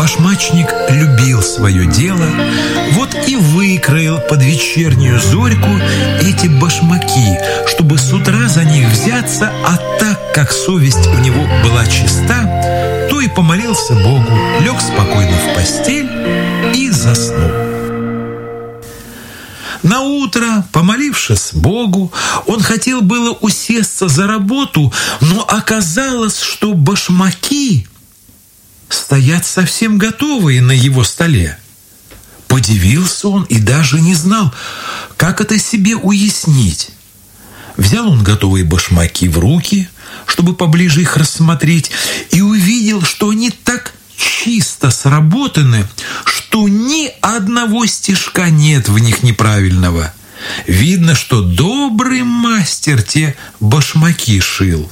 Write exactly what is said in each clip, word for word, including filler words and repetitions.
Башмачник любил свое дело, вот и выкроил под вечернюю зорьку эти башмаки, чтобы с утра за них взяться, а так как совесть у него была чиста, то и помолился Богу, лег спокойно в постель и заснул. Наутро, помолившись Богу, он хотел было усесться за работу, но оказалось, что башмаки стоят совсем готовые на его столе. Подивился он и даже не знал, как это себе уяснить. Взял он готовые башмаки в руки, чтобы поближе их рассмотреть, и увидел, что они так чисто сработаны, что ни одного стежка нет в них неправильного. Видно, что добрый мастер те башмаки шил.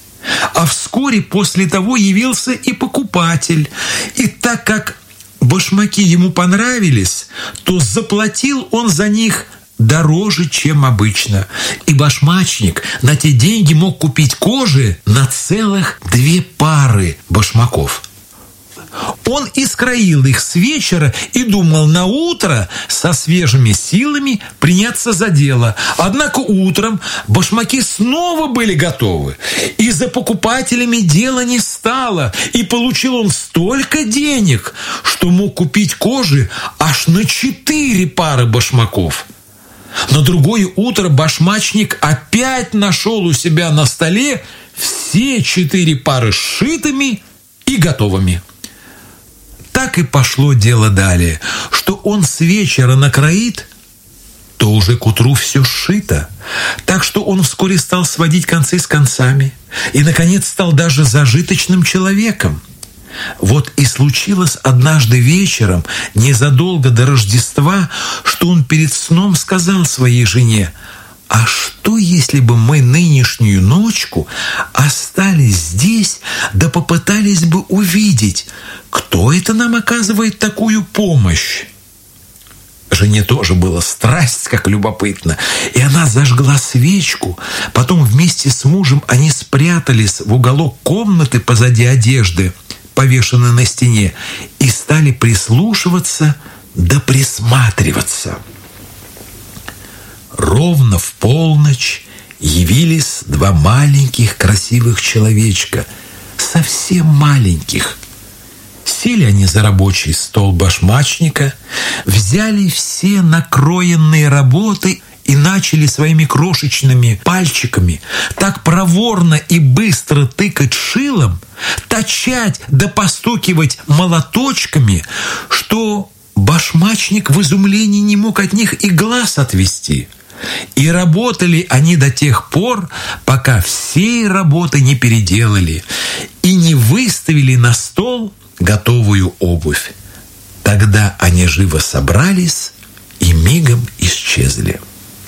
А вскоре после того явился и покупатель. И так как башмаки ему понравились, то заплатил он за них дороже, чем обычно. И башмачник на те деньги мог купить кожи на целых две пары башмаков. Он и скроил их с вечера и думал на утро со свежими силами приняться за дело. Однако утром башмаки снова были готовы, и за покупателями дело не стало, и получил он столько денег, что мог купить кожи аж на четыре пары башмаков. На другое утро башмачник опять нашел у себя на столе все четыре пары сшитыми и готовыми. Так и пошло дело далее, что он с вечера накроит, то уже к утру все сшито. Так что он вскоре стал сводить концы с концами и, наконец, стал даже зажиточным человеком. Вот и случилось однажды вечером, незадолго до Рождества, что он перед сном сказал своей жене: «А что, если бы мы нынешнюю ночку остались здесь, да попытались бы увидеть, кто это нам оказывает такую помощь?» Жене тоже было страсть как любопытно, и она зажгла свечку. Потом вместе с мужем они спрятались в уголок комнаты позади одежды, повешенной на стене, и стали прислушиваться да присматриваться. Ровно в полночь явились два маленьких красивых человечка, совсем маленьких. Сели они за рабочий стол башмачника, взяли все накроенные работы и начали своими крошечными пальчиками так проворно и быстро тыкать шилом, точать да постукивать молоточками, что башмачник в изумлении не мог от них и глаз отвести. И работали они до тех пор, пока всей работы не переделали и не выставили на стол готовую обувь. Тогда они живо собрались и мигом исчезли.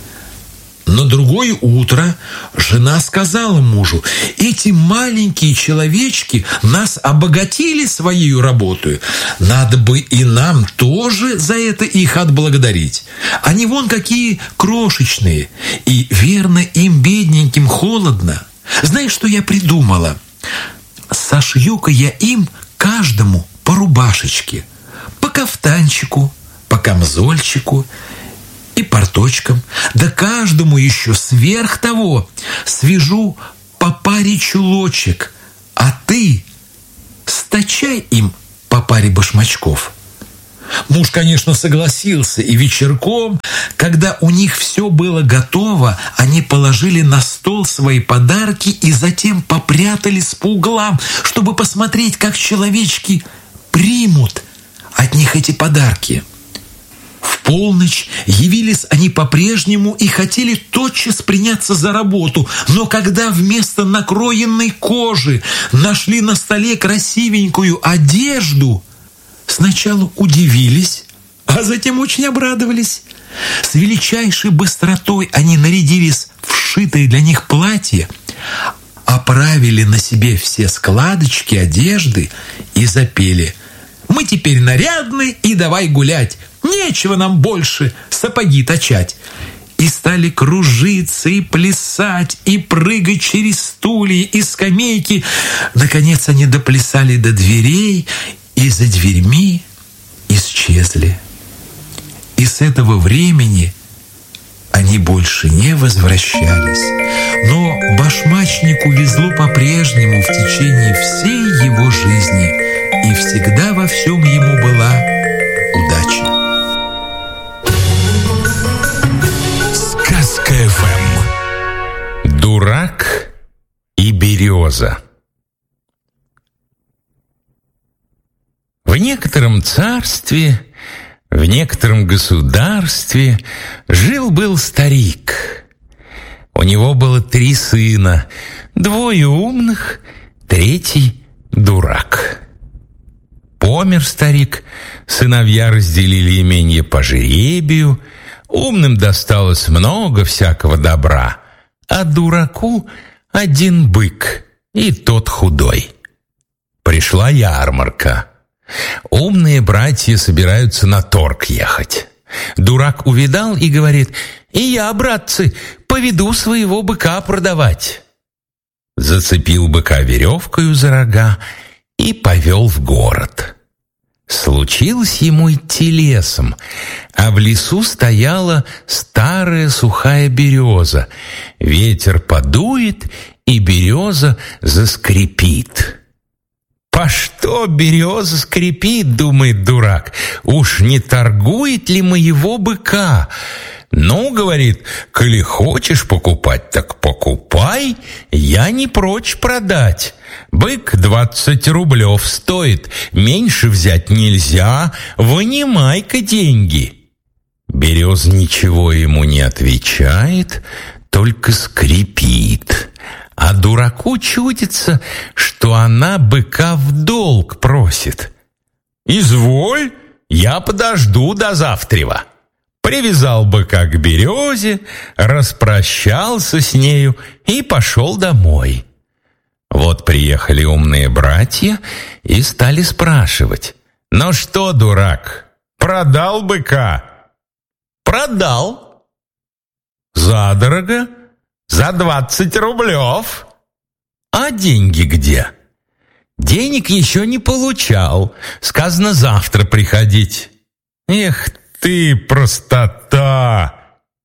На другое утро жена сказала мужу: «Эти маленькие человечки нас обогатили своей работой. Надо бы и нам тоже за это их отблагодарить. Они вон какие крошечные, и верно им, бедненьким, холодно. Знаешь, что я придумала? Сошью-ка я им каждому по рубашечке, по кафтанчику, по камзольчику и порточкам, да каждому еще сверх того свяжу по паре чулочек, а ты стачай им по паре башмачков». Муж, конечно, согласился, и вечерком, когда у них все было готово, они положили на стол свои подарки и затем попрятались по углам, чтобы посмотреть, как человечки примут от них эти подарки. В полночь явились они по-прежнему и хотели тотчас приняться за работу, но когда вместо накроенной кожи нашли на столе красивенькую одежду, сначала удивились, а затем очень обрадовались. С величайшей быстротой они нарядились в сшитые для них платья, оправили на себе все складочки одежды и запели: «Мы теперь нарядны, и давай гулять, нечего нам больше сапоги точать». И стали кружиться, и плясать, и прыгать через стулья и скамейки. Наконец они доплясали до дверей и за дверьми исчезли. И с этого времени они больше не возвращались. Но башмачнику везло по-прежнему в течение всей его жизни, и всегда во всем ему была удача. Сказка эф эм. Дурак и береза. В некотором царстве, в некотором государстве жил-был старик. У него было три сына, двое умных, третий дурак. Помер старик, сыновья разделили имение по жребию, умным досталось много всякого добра, а дураку один бык, и тот худой. Пришла ярмарка. Умные братья собираются на торг ехать. Дурак увидал и говорит: «И я, братцы, поведу своего быка продавать». Зацепил быка веревкою за рога и повел в город. Случилось ему идти лесом, а в лесу стояла старая сухая береза. Ветер подует, и береза заскрипит. «По что береза скрипит?» — думает дурак. «Уж не торгует ли моего быка?» «Ну, — говорит, — коли хочешь покупать, так покупай, я не прочь продать. Бык двадцать рублев стоит, меньше взять нельзя, вынимай-ка деньги». Береза ничего ему не отвечает, только скрипит. А дураку чудится, что она быка в долг просит. «Изволь, я подожду до завтрева». Привязал быка к березе, распрощался с нею и пошел домой. Вот приехали умные братья и стали спрашивать: «Ну что, дурак, продал быка?» «Продал». «Задорого?» «За двадцать рублев». «А деньги где?» «Денег еще не получал. Сказано завтра приходить». «Эх ты, простота!»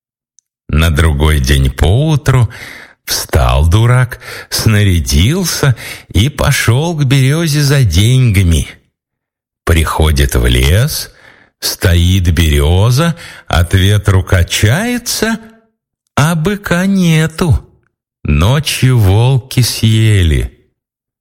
На другой день поутру встал дурак, снарядился и пошел к березе за деньгами. Приходит в лес, стоит береза, от ветру качается, а быка нету. Ночью волки съели.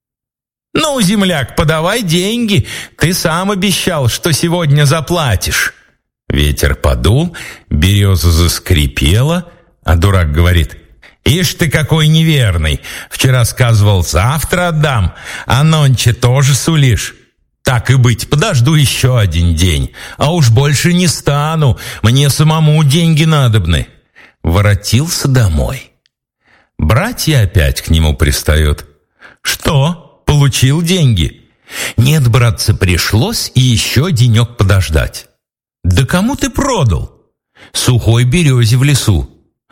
«Ну, земляк, подавай деньги, ты сам обещал, что сегодня заплатишь». Ветер подул, береза заскрипела, а дурак говорит: «Ишь ты какой неверный! Вчера сказывал, завтра отдам, а нонче тоже сулишь. Так и быть, подожду еще один день, а уж больше не стану, мне самому деньги надобны». Воротился домой. Братья опять к нему пристают: «Что, получил деньги?» «Нет, братцы, пришлось и еще денек подождать». «Да кому ты продал?» «Сухой березе в лесу».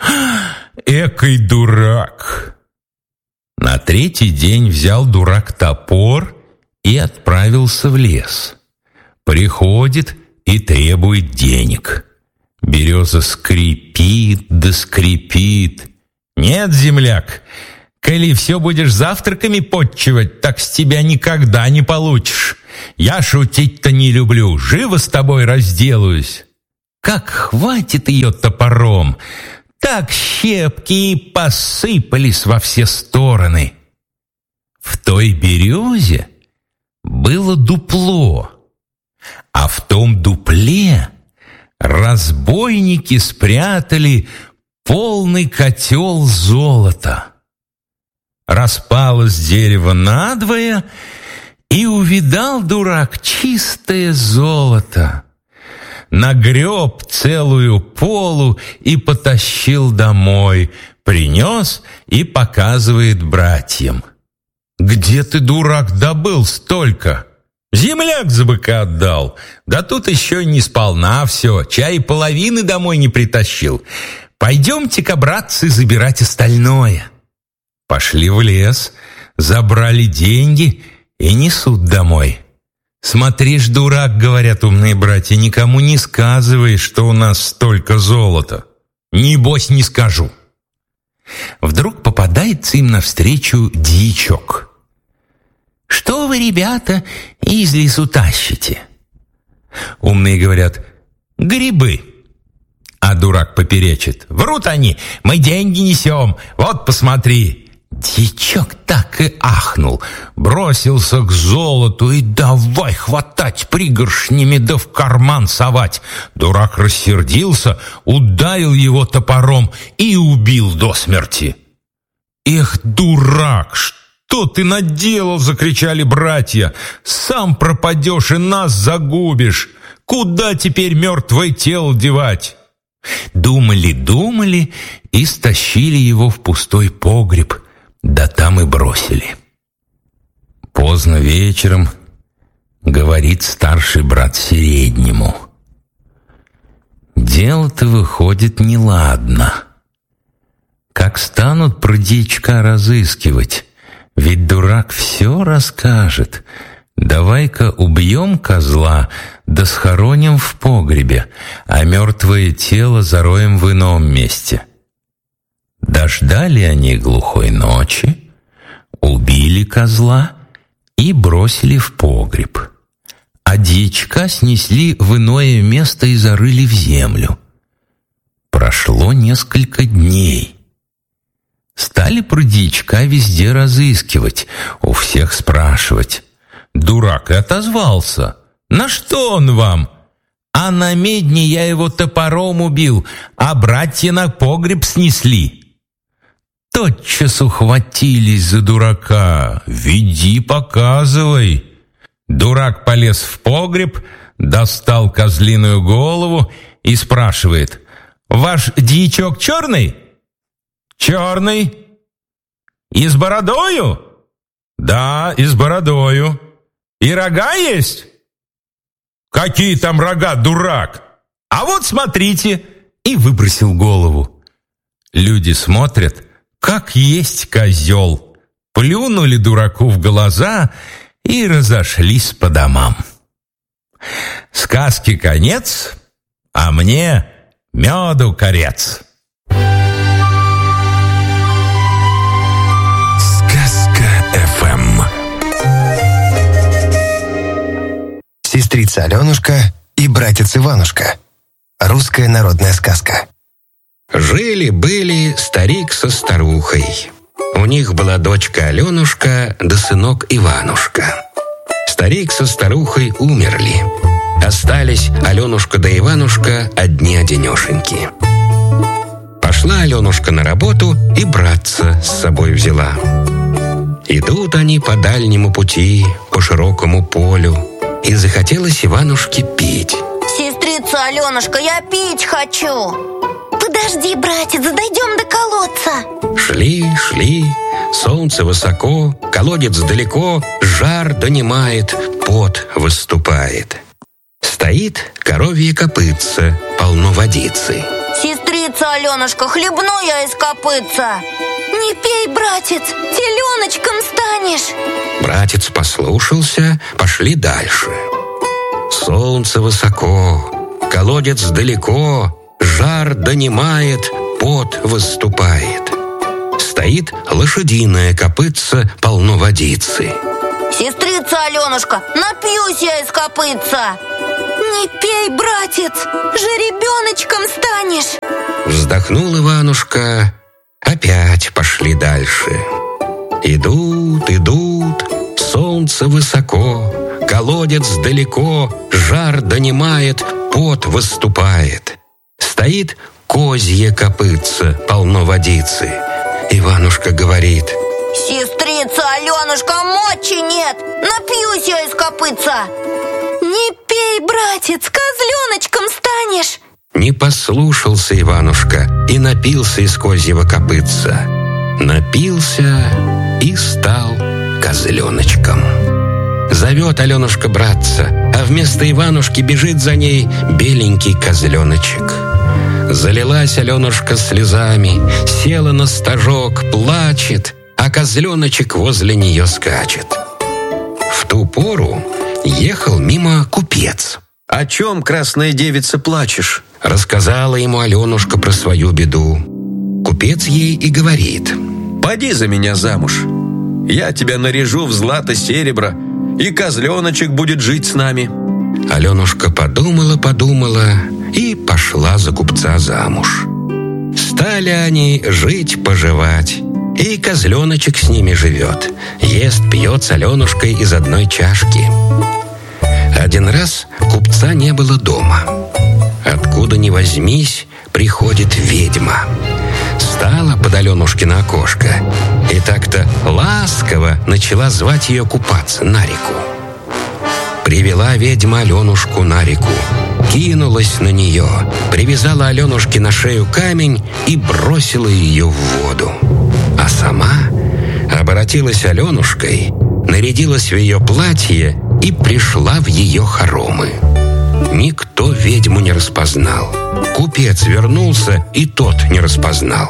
«Экой дурак!» На третий день взял дурак топор и отправился в лес. Приходит и требует денег. Береза скрипит да скрипит. «Нет, земляк, коли все будешь завтраками подчивать, так с тебя никогда не получишь. Я шутить-то не люблю, живо с тобой разделаюсь». Как хватит ее топором, так щепки и посыпались во все стороны. В той березе было дупло, а в том дупле разбойники спрятали полный котел золота. Распалось дерево надвое, и увидал дурак чистое золото. Нагреб целую полу и потащил домой, принес и показывает братьям. «Где ты, дурак, добыл столько?» «Земляк за быка отдал. Да тут еще не сполна все, чай половины домой не притащил. Пойдемте-ка, братцы, забирать остальное». Пошли в лес, забрали деньги и несут домой. «Смотри ж, дурак, — говорят умные братья, — никому не сказывай, что у нас столько золота. Небось, не скажу». Вдруг попадается им навстречу дьячок. «Что вы, ребята, из лесу тащите?» Умные говорят: «Грибы». А дурак поперечит: «Врут они, мы деньги несем, вот посмотри». Дьячок так и ахнул, бросился к золоту и давай хватать пригоршнями да в карман совать. Дурак рассердился, ударил его топором и убил до смерти. «Эх, дурак, что ты наделал?» — закричали братья. «Сам пропадешь и нас загубишь. Куда теперь мертвое тело девать?» Думали, думали и стащили его в пустой погреб, да там и бросили. Поздно вечером говорит старший брат среднему: «Дело-то выходит неладно. Как станут про дьячка разыскивать, ведь дурак все расскажет. Давай-ка убьем козла, да схороним в погребе, а мертвое тело зароем в ином месте». Дождали они глухой ночи, убили козла и бросили в погреб, а дьячка снесли в иное место и зарыли в землю. Прошло несколько дней. Стали про дьячка везде разыскивать, у всех спрашивать. Дурак и отозвался: «На что он вам? А на медне я его топором убил, а братья на погреб снесли». Тотчас ухватились за дурака: «Веди, показывай». Дурак полез в погреб, достал козлиную голову и спрашивает: «Ваш дьячок черный?» «Черный». «И с бородою?» «Да, и с бородою». «И рога есть?» «Какие там рога, дурак? А вот смотрите!» И выбросил голову. Люди смотрят, как есть козел. Плюнули дураку в глаза и разошлись по домам. Сказки конец, а мне меду корец. Сестрица Аленушка и братец Иванушка. Русская народная сказка. Жили-были старик со старухой. У них была дочка Аленушка да сынок Иванушка. Старик со старухой умерли. Остались Аленушка да Иванушка одни-одинешеньки. Пошла Аленушка на работу и братца с собой взяла. Идут они по дальнему пути, по широкому полю, и захотелось Иванушке пить. «Сестрица Аленушка, я пить хочу!» «Подожди, братец, дойдем до колодца!» Шли, шли, солнце высоко, колодец далеко, жар донимает, пот выступает. Стоит коровье копытце, полно водицы. «Сестрица Аленушка, хлебну я из копытца!» «Не пей, братец, теленочком станешь!» Братец послушался, пошли дальше. Солнце высоко, колодец далеко, жар донимает, пот выступает. Стоит лошадиное копытце, полно водицы. «Сестрица Аленушка, напьюсь я из копытца!» «Не пей, братец, жеребеночком станешь!» Вздохнул Иванушка, опять пошли дальше. Идут, идут, солнце высоко, колодец далеко, жар донимает, пот выступает. Стоит козье копытце, полно водицы. Иванушка говорит: «Сестрица Аленушка, мочи нет, напьюсь я из копытца!» «Не пей, братец, козленочком станешь!» Не послушался Иванушка и напился из козьего копытца. Напился и стал козленочком. Зовет Аленушка братца, а вместо Иванушки бежит за ней беленький козленочек. Залилась Аленушка слезами, села на стажок, плачет, а козленочек возле нее скачет. В ту пору ехал мимо купец. «О чем, красная девица, плачешь?» Рассказала ему Аленушка про свою беду. Купец ей и говорит: «Поди за меня замуж. Я тебя наряжу в злато-серебро, и козленочек будет жить с нами». Аленушка подумала-подумала и пошла за купца замуж. Стали они жить-поживать, и козленочек с ними живет. Ест, пьет с Аленушкой из одной чашки. Один раз купца не было дома. Откуда ни возьмись, приходит ведьма. Стала под Аленушкино окошко и так-то ласково начала звать ее купаться на реку. Привела ведьма Аленушку на реку, кинулась на нее, привязала Аленушке на шею камень и бросила ее в воду. А сама оборотилась Аленушкой, нарядилась в ее платье и пришла в ее хоромы. Никто ведьму не распознал. Купец вернулся, и тот не распознал.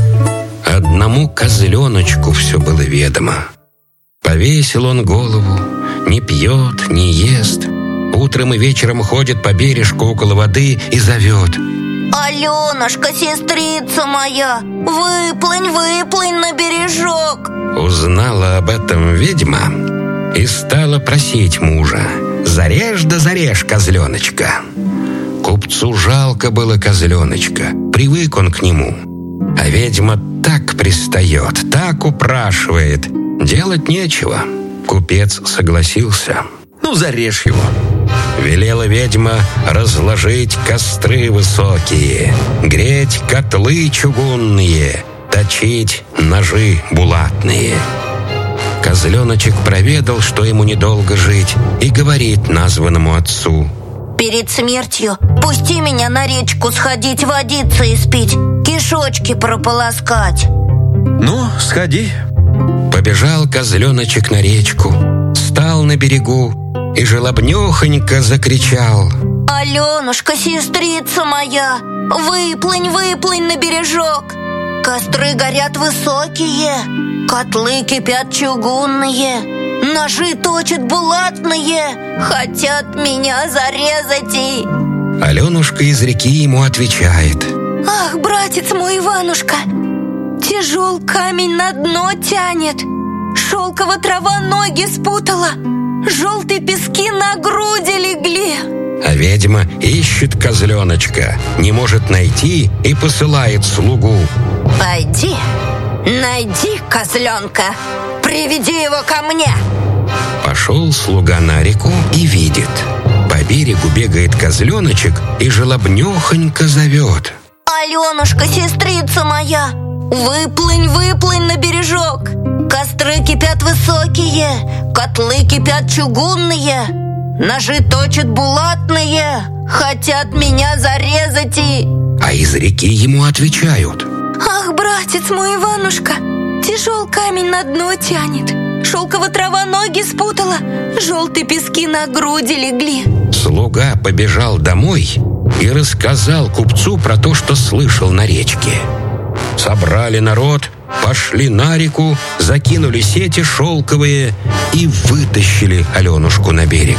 Одному козленочку все было ведомо. Повесил он голову, не пьет, не ест. Утром и вечером ходит по бережку около воды и зовет: «Аленушка, сестрица моя, выплынь, выплынь на бережок!» Узнала об этом ведьма и стала просить мужа: «Зарежь да зарежь козленочка». Купцу жалко было козленочка, привык он к нему. А ведьма так пристает, так упрашивает, делать нечего. Купец согласился. «Ну, зарежь его». Велела ведьма разложить костры высокие, греть котлы чугунные, точить ножи булатные. Козленочек проведал, что ему недолго жить, и говорит названному отцу: «Перед смертью пусти меня на речку сходить, водиться и спить, кишочки прополоскать». «Ну, сходи». Побежал козленочек на речку, стал на берегу и желобнёхонько закричал: «Аленушка, сестрица моя, выплынь, выплынь на бережок! Костры горят высокие, котлы кипят чугунные, ножи точат булатные, хотят меня зарезать и...» Аленушка из реки ему отвечает: «Ах, братец мой Иванушка, тяжел камень на дно тянет, шелкова трава ноги спутала, желтые пески на груди легли». А ведьма ищет козленочка, не может найти и посылает слугу: «Пойди, найди козленка, приведи его ко мне». Пошел слуга на реку и видит: по берегу бегает козленочек и желобнёхонько зовет: «Аленушка, сестрица моя, выплынь, выплынь на бережок! Костры кипят высокие, котлы кипят чугунные, ножи точат булатные, хотят меня зарезать и...» А из реки ему отвечают: «Ах, братец мой Иванушка, тяжел камень на дно тянет, шелкова трава ноги спутала, желтые пески на груди легли». Слуга побежал домой и рассказал купцу про то, что слышал на речке. Собрали народ, пошли на реку, закинули сети шелковые и вытащили Аленушку на берег.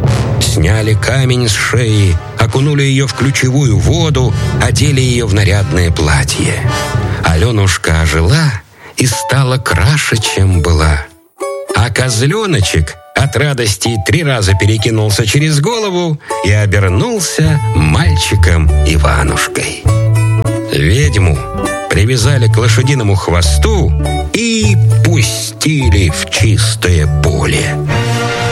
Сняли камень с шеи, окунули ее в ключевую воду, одели ее в нарядное платье. Аленушка ожила и стала краше, чем была. А козленочек от радости три раза перекинулся через голову и обернулся мальчиком Иванушкой. Ведьму привязали к лошадиному хвосту и пустили в чистое поле.